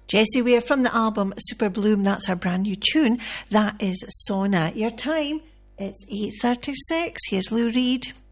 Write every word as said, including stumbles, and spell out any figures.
Jessie Ware from the album Super Bloom. That's her brand new tune. That is Sona. Your time, it's eight thirty-six. Here's Lou Reed.